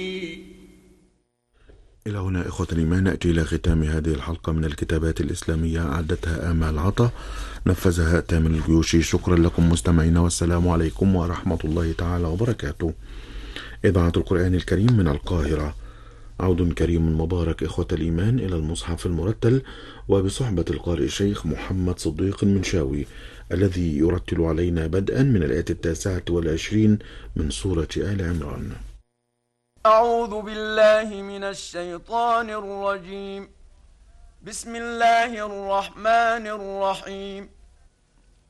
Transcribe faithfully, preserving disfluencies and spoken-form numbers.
إلى هنا إخوة الإيمان نأتي إلى ختام هذه الحلقة من الكتابات الإسلامية أعدتها آمال عطا، نفذها تامر الجيوشي. شكرا لكم مستمعين، والسلام عليكم ورحمة الله تعالى وبركاته. إذاعة القرآن الكريم من القاهرة، عود كريم مبارك إخوة الإيمان إلى المصحف المرتل، وبصحبة القارئ الشيخ محمد صديق المنشاوي الذي يرتل علينا بدءا من الآية التاسعة والعشرين من سورة آل عمران. أعوذ بالله من الشيطان الرجيم. بسم الله الرحمن الرحيم.